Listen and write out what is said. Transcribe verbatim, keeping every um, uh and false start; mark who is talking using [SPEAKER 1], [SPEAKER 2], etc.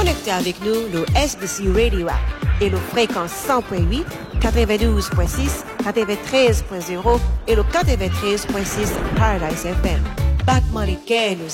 [SPEAKER 1] connecter avec nous le S B C Radio app et le fréquence cent point huit, quatre-vingt-douze point six, quatre-vingt-treize point zéro et le quatre-vingt-treize point six Paradise F M. Battement les quais, nous